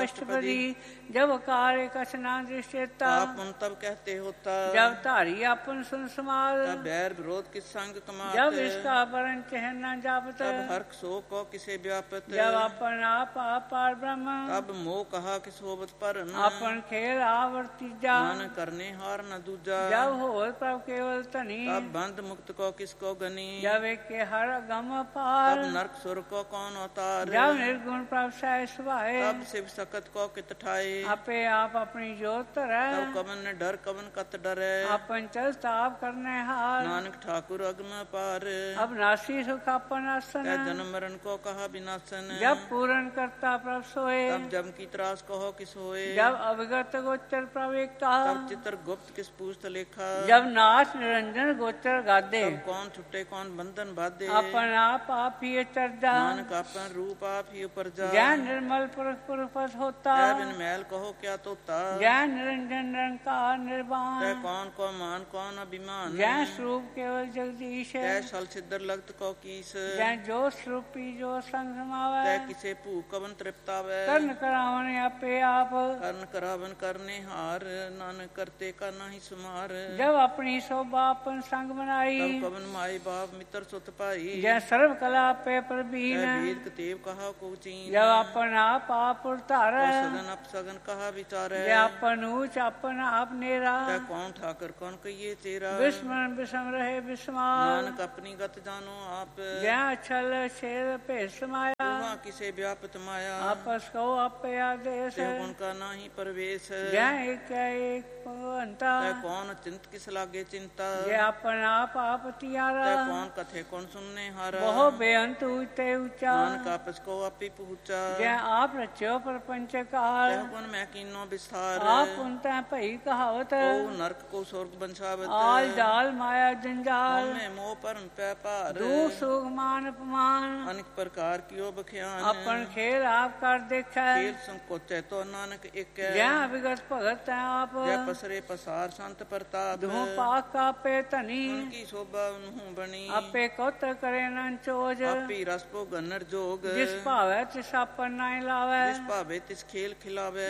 अष्टपदी जब कार्य कछ ना दृश्यता आप उन तब कहते होता जब धारी अपन सुन समाज तब बैर विरोध किस संग कमात जब इसका वरण चहन न जापत तब हर्क शोक को किसे व्यापत जब अपन आप पार ब्रह्म तब मोह कहा किस होवत पर अपन खेल आवर्तीजा मन करने हार न दूजा जब हो प्रभ केवल तनी तब बंद मुक्त को किसको गनी जब एक के हर गम पार तब नरक सुर को कौन अवतार जब निर्गुण प्रभ सह सुभाए तब शिव सकत को कित ठाए आपे आप अपनी जोत रह तब कवन ने डर कवन कत डरे अपन चल ताप करने हार नानक ठाकुर अगम पार अब नासी सुख अपन आसन तै जन्म मरण को कहा विनाशन जब पूर्ण करता प्रभ सोए तब जम की त्रास कहो किस होए जब अवगत गोचर प्रभ एकता तब चित्र गुप्त किस पूछत लेखा जब नाच निरंजन गोचर गादे तब कौन छुट्टे कौन बंधन बाधे अपन आप ही चर्जा नानक अपन रूप आप ही उपरजा ज्ञान निर्मल पुरख पुरपत होता तै बिन मैल कहो क्या तोता ज्ञान निरंजन निरंकार निर्वाण तै कौन को मान कौन अभिमान ज्ञान स्वरूप केवल जगदीश तै सल सिद्धर लगत को कीस ज्ञान जो स्वरूपी जो संग समावे तै किसे भूख कवन तृप्तावे कर्ण करावन आपे आप कर्ण करावन करने हार नानक करते का नाही सुमार जब अपनी शोभा अपन संग बनाई तब कवन माई बाप मित्र सुत पाई जय सर्व कला पे प्रवीण तै वेद कतेव कहा को चीन जब अपन आप उतार सगन अपसगन कहा विचार जय अपन ऊंच अपन आप नेरा तै कौन ठाकर कौन कहिए तेरा विस्मरण विषम रहे विस्मार नानक अपनी गत जानो आप जय छल छेद पे समाया वहाँ किसे व्यापत माया आपस को आपे आदेश ते उनका नाही परवेश जय एक भगवंता तै कौन चिंत किस लागे चिंता जय अपन आप तियारा तै कौन कथे कौन सुनने हारा बहु बेअंत ऊंचे ऊंचा नानक आपस को आपी पहुँचा जय आप रचो प्रपंच काल तै गुण मैं कीनो विस्तार आप उनता भई कहावत ओ नरक को स्वर्ग बंसावत आल जाल माया जंजाल में मोह परन पै पार दुख सुख मान अपमान अनेक प्रकार कियो बख्यान अपन खेल आप कर देखा खेल संकोचे तो नानक एक जय विगत भगत है आप जय पसरे पसार संत प्रताप धू पाक का पे तनी उनकी शोभा उन्हू बनी आपे कोत करे न चोज आपी रसपो गन्नर जोग जिस भावे तिस अपन नहीं लावे जिस भावे तिस खेल खिलावे